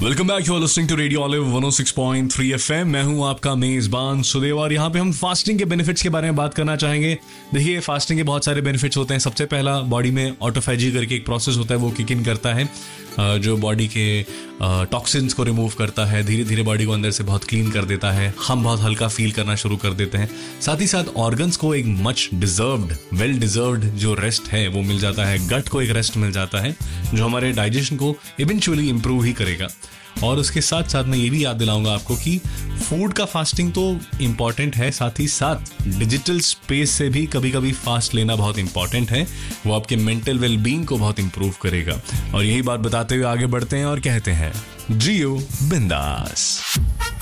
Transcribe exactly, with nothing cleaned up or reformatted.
Welcome back, you are listening to radio olive one O six point three FM. मैं हूं आपका मेजबान सुदेव और यहाँ पे हम फास्टिंग के बेनिफिट्स के बारे में बात करना चाहेंगे। देखिए, फास्टिंग के बहुत सारे बेनिफिट्स होते हैं। सबसे पहला, बॉडी में ऑटोफेजी करके एक प्रोसेस होता है, वो किक इन करता है, जो बॉडी के टॉक्सिन्स को रिमूव करता है, धीरे धीरे बॉडी को अंदर से बहुत क्लीन कर देता है। हम बहुत हल्का फील करना शुरू कर देते हैं। साथ ही साथ ऑर्गन्स को एक मच डिजर्व्ड, वेल डिजर्व्ड जो रेस्ट है वो मिल जाता है। गट को एक रेस्ट मिल जाता है जो हमारे डाइजेशन को इवेंचुअली इंप्रूव ही करेगा। और उसके साथ साथ मैं ये भी याद दिलाऊंगा आपको कि फूड का फास्टिंग तो इम्पॉर्टेंट है, साथ ही साथ डिजिटल स्पेस से भी कभी कभी फास्ट लेना बहुत इम्पॉर्टेंट है। वो आपके मेंटल वेलबींग को बहुत इंप्रूव करेगा। और यही बात बताते हुए आगे बढ़ते हैं और कहते हैं जियो बिंदास।